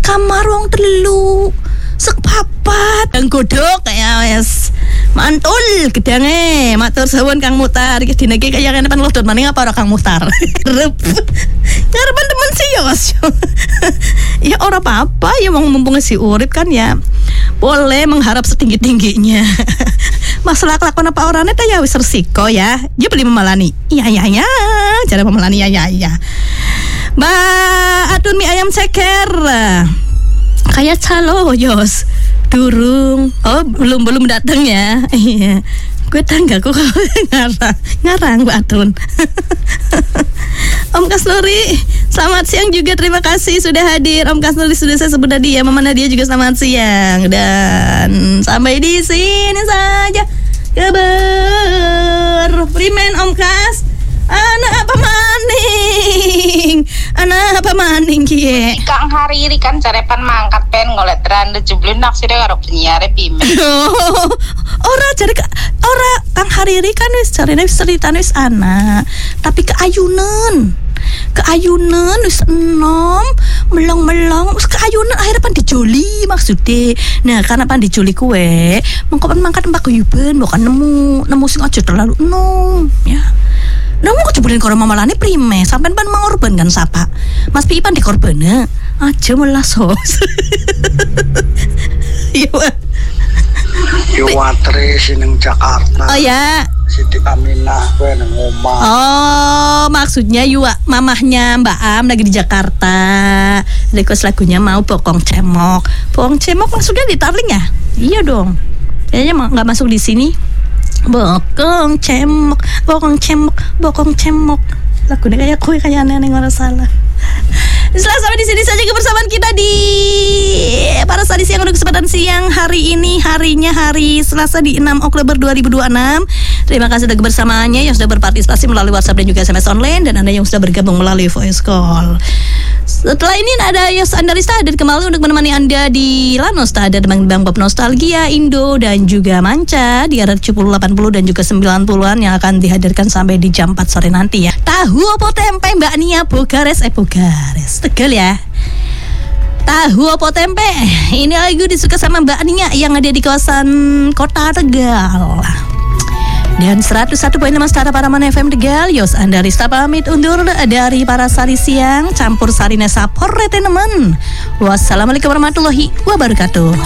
kamar wong telu. Sek papat Kang godhok kaya wis mantul gedange. Matur suwun Kang Muhtar. Iki dina iki kaya kene lodot maning apa ora Kang Muhtar. Ngarepan temen sih ya Mas. Ya ora apa-apa ya mumpung si urip kan ya. Boleh mengharap setinggi-tingginya. Masalah kelakuan apa orangnya ta ya wis resiko ya. Ya beli memalani. Iya. Cara memalani ya. Mbak Atun mie ayam ceker. Kayak calo Yos. Durung. Oh, belum datang ya. Iya. Gue tanggaku ngarang Mbak Atun. Om Kasnuri, selamat siang juga, terima kasih sudah hadir. Om Kasnuri sudah saya sebut tadi ya. Mama Nadia juga selamat siang. Dan sampai di sini saja kabar Primen Om Kas. Anak apa maning kie? Kang hari ini kan carepan mangkat pen ngolet randa jublin naksir karo penyiar Primen. Ora Kang Hariri kan wis carine wis ceritane wis ana, tapi keayunan wis enom melong wis keayunan akhirnya pan dijoli maksudnya. Nah karena pan dijoli kue mengkopan mangkat mbak kuyuben bukan nemu sing aja terlalu enom ya. Namun kok jebulin karo mamalane prime sampean pan mengorbankan sapa Mas Pi pan dikorbane aja melasos. Iwatri sineng Jakarta. Oh ya. Siti Aminah kowe nang omah. Oh, maksudnya Yua mamahnya Mbak Am lagi di Jakarta. Request lagunya mau Bokong Cemok. Bokong Cemok maksudnya di Tarling ya? Iya dong. Kayaknya enggak masuk di sini. Bokong Cemok. Lagunya kayak kue kayak aneh-aneh nggak salah. Setelah sampai di sini saja kebersamaan kita di para sadis yang untuk kesempatan siang hari ini, harinya hari Selasa di 6 Oktober 2026. Terima kasih sudah kebersamaannya yang sudah berpartisipasi melalui WhatsApp dan juga SMS online, dan Anda yang sudah bergabung melalui voice call. Setelah ini ada Yos Andarista hadir kembali untuk menemani Anda di Lanosta, ada Bang Pop Nostalgia, Indo dan juga Manca di era 70, 80 dan juga 90-an yang akan dihadirkan sampai di jam 4 sore nanti ya. Tahu apa tempe Mbak Nia Bogares Tegal ya. Tahu apa tempe? Ini lagu disuka sama Mbak Nia yang ada di kawasan Kota Tegal. Dan 101.6 Stara Paraman FM Tegal. Yos Andarista pamit undur dari para sari siang campur sarine sapor tenemen. Wassalamualaikum warahmatullahi wabarakatuh.